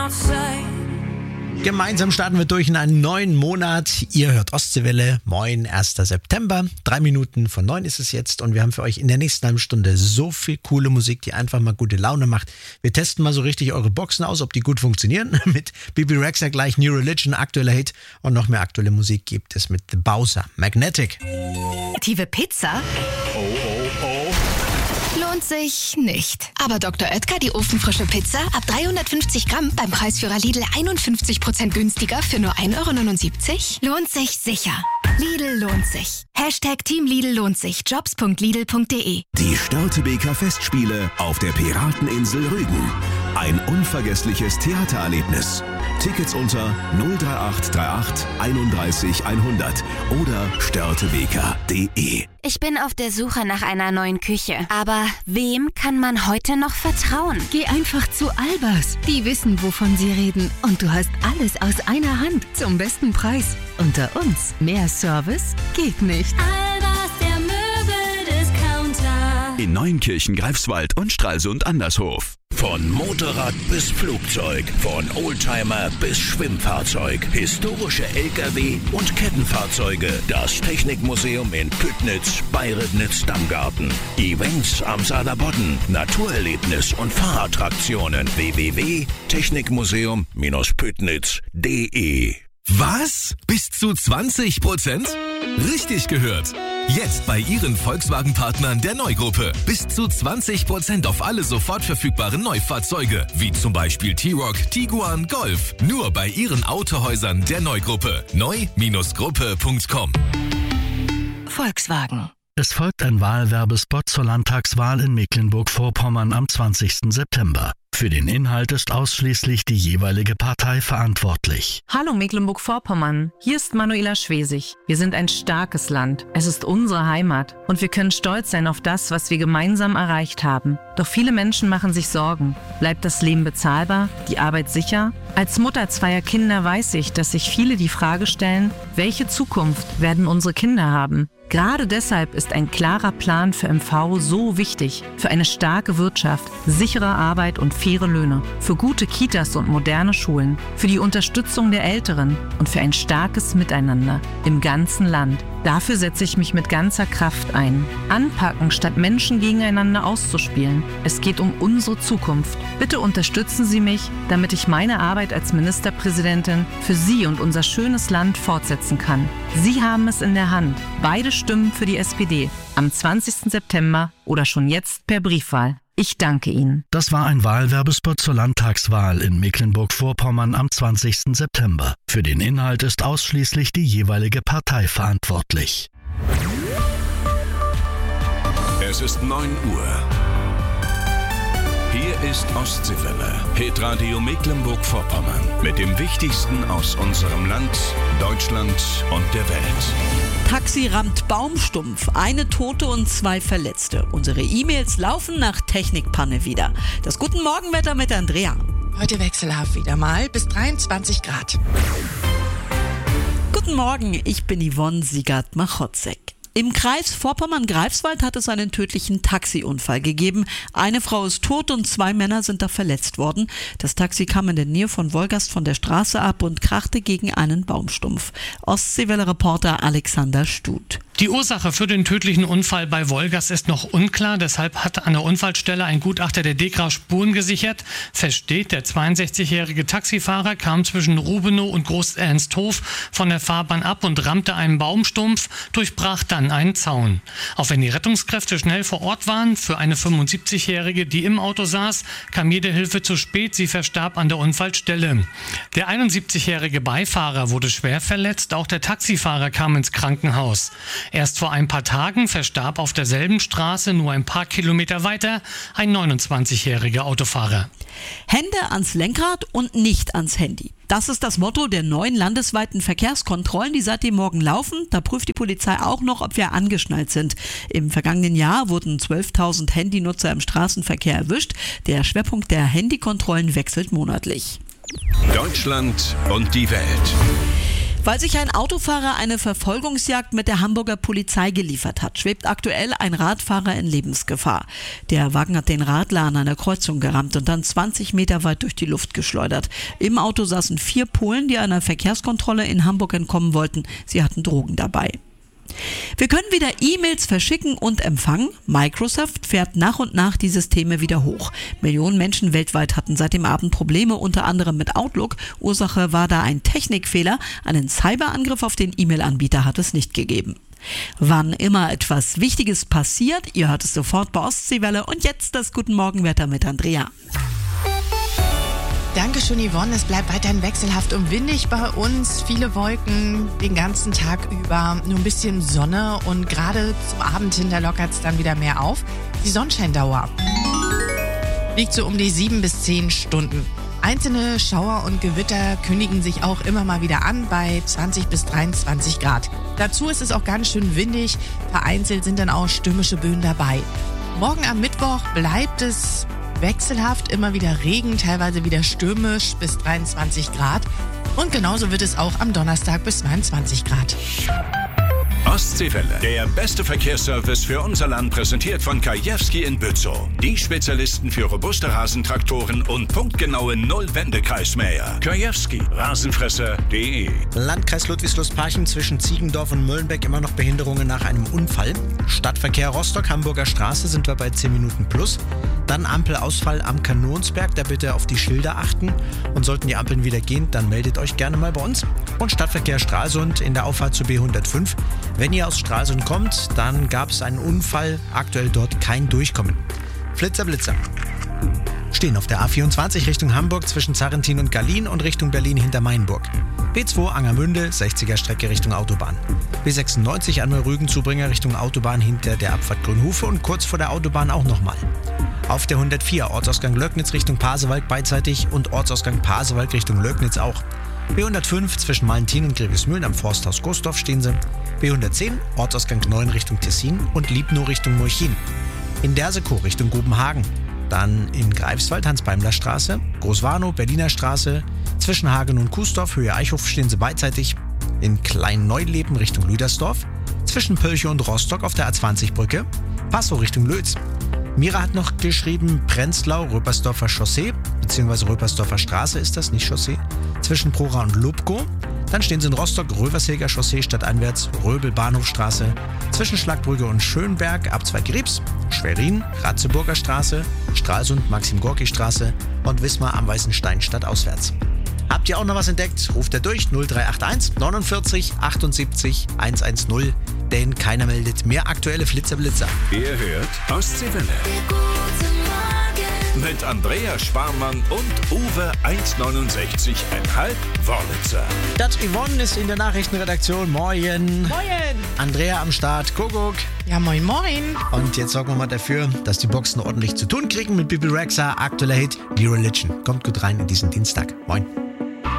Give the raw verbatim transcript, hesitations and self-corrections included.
Gemeinsam starten wir durch in einen neuen Monat. Ihr hört Ostseewelle. Moin, erster September. Drei Minuten von neun ist es jetzt und wir haben für euch in der nächsten halben Stunde so viel coole Musik, die einfach mal gute Laune macht. Wir testen mal so richtig eure Boxen aus, ob die gut funktionieren. Mit Bibi Rexha gleich New Religion, aktueller Hit und noch mehr aktuelle Musik gibt es mit The Bowser, Magnetic. Aktive Pizza? Oh, oh, oh. Lohnt sich nicht. Aber Doktor Oetker, die ofenfrische Pizza, ab dreihundertfünfzig Gramm beim Preisführer Lidl einundfünfzig Prozent günstiger für nur ein Euro neunundsiebzig? Lohnt sich sicher. Lidl lohnt sich. Hashtag Team Lidl lohnt sich. Jobs punkt lidl punkt de. Die Störtebeker Festspiele auf der Pirateninsel Rügen. Ein unvergessliches Theatererlebnis. Tickets unter null drei acht drei acht einunddreißig hundert oder störtebeker punkt de. Ich bin auf der Suche nach einer neuen Küche. Aber wem kann man heute noch vertrauen? Geh einfach zu Albers. Die wissen, wovon sie reden. Und du hast alles aus einer Hand zum besten Preis. Unter uns, mehr Service geht nicht. Albers, der Möbel-Discounter. In Neunkirchen, Greifswald und Stralsund Andershof. Von Motorrad bis Flugzeug, von Oldtimer bis Schwimmfahrzeug, historische L K W und Kettenfahrzeuge. Das Technikmuseum in Püttnitz bei Ribnitz-Dammgarten. Events am Saarlandbodden, Naturerlebnis und Fahrattraktionen. w w w punkt technikmuseum Püttnitz punkt de. Was? Bis zu zwanzig Prozent? Richtig gehört. Jetzt bei Ihren Volkswagen-Partnern der Neugruppe. Bis zu zwanzig Prozent auf alle sofort verfügbaren Neufahrzeuge. Wie zum Beispiel T-Roc, Tiguan, Golf. Nur bei Ihren Autohäusern der Neugruppe. neu Gruppe punkt com. Volkswagen. Es folgt ein Wahlwerbespot zur Landtagswahl in Mecklenburg-Vorpommern am zwanzigsten September. Für den Inhalt ist ausschließlich die jeweilige Partei verantwortlich. Hallo Mecklenburg-Vorpommern, hier ist Manuela Schwesig. Wir sind ein starkes Land. Es ist unsere Heimat und wir können stolz sein auf das, was wir gemeinsam erreicht haben. Doch viele Menschen machen sich Sorgen. Bleibt das Leben bezahlbar? Die Arbeit sicher? Als Mutter zweier Kinder weiß ich, dass sich viele die Frage stellen, welche Zukunft werden unsere Kinder haben? Gerade deshalb ist ein klarer Plan für M V so wichtig. Für eine starke Wirtschaft, sichere Arbeit und faire Löhne. Für gute Kitas und moderne Schulen. Für die Unterstützung der Älteren und für ein starkes Miteinander im ganzen Land. Dafür setze ich mich mit ganzer Kraft ein. Anpacken, statt Menschen gegeneinander auszuspielen. Es geht um unsere Zukunft. Bitte unterstützen Sie mich, damit ich meine Arbeit als Ministerpräsidentin für Sie und unser schönes Land fortsetzen kann. Sie haben es in der Hand. Beide Stimmen für die S P D. Am zwanzigsten September oder schon jetzt per Briefwahl. Ich danke Ihnen. Das war ein Wahlwerbespot zur Landtagswahl in Mecklenburg-Vorpommern am zwanzigsten September. Für den Inhalt ist ausschließlich die jeweilige Partei verantwortlich. Es ist neun Uhr. Hier ist Ostseewelle, Hitradio Mecklenburg-Vorpommern. Mit dem Wichtigsten aus unserem Land, Deutschland und der Welt. Taxi rammt Baumstumpf, eine Tote und zwei Verletzte. Unsere E-Mails laufen nach Technikpanne wieder. Das Guten Morgenwetter mit Andrea. Heute wechselhaft wieder mal bis dreiundzwanzig Grad. Guten Morgen, ich bin Yvonne Siegert-Machotzek. Im Kreis Vorpommern-Greifswald hat es einen tödlichen Taxiunfall gegeben. Eine Frau ist tot und zwei Männer sind da verletzt worden. Das Taxi kam in der Nähe von Wolgast von der Straße ab und krachte gegen einen Baumstumpf. Ostseewelle-Reporter Alexander Stut. Die Ursache für den tödlichen Unfall bei Wolgast ist noch unklar. Deshalb hat an der Unfallstelle ein Gutachter der DEKRA Spuren gesichert. Fest steht, der zweiundsechzigjährige Taxifahrer kam zwischen Rubenow und Groß-Ernsthof von der Fahrbahn ab und rammte einen Baumstumpf, durchbrach dann einen Zaun. Auch wenn die Rettungskräfte schnell vor Ort waren, für eine fünfundsiebzigjährige, die im Auto saß, kam jede Hilfe zu spät. Sie verstarb an der Unfallstelle. Der einundsiebzigjährige Beifahrer wurde schwer verletzt. Auch der Taxifahrer kam ins Krankenhaus. Erst vor ein paar Tagen verstarb auf derselben Straße, nur ein paar Kilometer weiter, ein neunundzwanzigjähriger Autofahrer. Hände ans Lenkrad und nicht ans Handy. Das ist das Motto der neuen landesweiten Verkehrskontrollen, die seit dem Morgen laufen. Da prüft die Polizei auch noch, ob wir angeschnallt sind. Im vergangenen Jahr wurden zwölftausend Handynutzer im Straßenverkehr erwischt. Der Schwerpunkt der Handykontrollen wechselt monatlich. Deutschland und die Welt. Weil sich ein Autofahrer eine Verfolgungsjagd mit der Hamburger Polizei geliefert hat, schwebt aktuell ein Radfahrer in Lebensgefahr. Der Wagen hat den Radler an einer Kreuzung gerammt und dann zwanzig Meter weit durch die Luft geschleudert. Im Auto saßen vier Polen, die einer Verkehrskontrolle in Hamburg entkommen wollten. Sie hatten Drogen dabei. Wir können wieder E-Mails verschicken und empfangen. Microsoft fährt nach und nach die Systeme wieder hoch. Millionen Menschen weltweit hatten seit dem Abend Probleme, unter anderem mit Outlook. Ursache war da ein Technikfehler. Einen Cyberangriff auf den E-Mail-Anbieter hat es nicht gegeben. Wann immer etwas Wichtiges passiert, ihr hört es sofort bei Ostseewelle. Und jetzt das Guten Morgenwetter mit Andrea. Dankeschön, Yvonne. Es bleibt weiterhin wechselhaft und windig bei uns. Viele Wolken den ganzen Tag über. Nur ein bisschen Sonne und gerade zum Abend hinter lockert es dann wieder mehr auf. Die Sonnenscheindauer liegt so um die sieben bis zehn Stunden. Einzelne Schauer und Gewitter kündigen sich auch immer mal wieder an bei zwanzig bis dreiundzwanzig Grad. Dazu ist es auch ganz schön windig. Vereinzelt sind dann auch stürmische Böen dabei. Morgen am Mittwoch bleibt es wechselhaft, immer wieder Regen, teilweise wieder stürmisch bis dreiundzwanzig Grad. Und genauso wird es auch am Donnerstag bis zweiundzwanzig Grad. Ostseewelle, der beste Verkehrsservice für unser Land, präsentiert von Kajewski in Bützow. Die Spezialisten für robuste Rasentraktoren und punktgenaue Null-Wendekreismäher. Kajewski, rasenfresser punkt de. Landkreis Ludwigslust-Parchim zwischen Ziegendorf und Möllenbeck immer noch Behinderungen nach einem Unfall. Stadtverkehr Rostock, Hamburger Straße sind wir bei zehn Minuten plus. Dann Ampelausfall am Kanonsberg, da bitte auf die Schilder achten. Und sollten die Ampeln wieder gehen, dann meldet euch gerne mal bei uns. Und Stadtverkehr Stralsund in der Auffahrt zu B hundertfünf. Wenn ihr aus Stralsund kommt, dann gab es einen Unfall, aktuell dort kein Durchkommen. Flitzer, Blitzer. Stehen auf der A vierundzwanzig Richtung Hamburg zwischen Zarrentin und Gallien und Richtung Berlin hinter Mainburg. B zwei Angermünde, sechziger Strecke Richtung Autobahn. B sechsundneunzig an Rügen-Zubringer Richtung Autobahn hinter der Abfahrt Grünhufe und kurz vor der Autobahn auch nochmal. Auf der hundertvier Ortsausgang Löcknitz Richtung Pasewalk beidseitig und Ortsausgang Pasewalk Richtung Löcknitz auch. B hundertfünf zwischen Malentin und Grevesmühlen am Forsthaus Gostorf stehen sie. B hundertzehn Ortsausgang neun Richtung Tessin und Liebnow Richtung Murchin. In Dersekow Richtung Grubenhagen. Dann in Greifswald Hans-Beimler-Straße, Großwarnow, Berliner Straße, zwischen Hagen und Kuesdorf, Höhe Eichhof stehen sie beidseitig. In Klein-Neuleben Richtung Lüdersdorf, zwischen Pölche und Rostock auf der A zwanzig Brücke, Passau Richtung Lötz. Mira hat noch geschrieben, Prenzlau, Röpersdorfer Chaussee, beziehungsweise Röpersdorfer Straße ist das, nicht Chaussee, zwischen Prora und Lubkow. Dann stehen sie in Rostock, Rövershäger Chaussee stadteinwärts, Röbel Bahnhofstraße, zwischen Schlagbrücke und Schönberg, Abzweig Riebs, Schwerin, Ratzeburger Straße, Stralsund, Maxim-Gorki-Straße und Wismar am Weißenstein stadtauswärts. Habt ihr auch noch was entdeckt? Ruft er durch null drei acht eins neunundvierzig achtundsiebzig hundertzehn, denn keiner meldet mehr aktuelle Flitzerblitzer. Ihr hört Ostseewelle. Mit Andrea Sparmann und Uwe eins neunundsechzig Komma fünf Wörlitzer. Das Yvonne ist in der Nachrichtenredaktion. Moin. Moin. Andrea am Start. Kuckuck. Ja, moin, moin. Und jetzt sorgen wir mal dafür, dass die Boxen ordentlich zu tun kriegen mit Bibi Rexha. Aktueller Hit, Be Religion. Kommt gut rein in diesen Dienstag. Moin.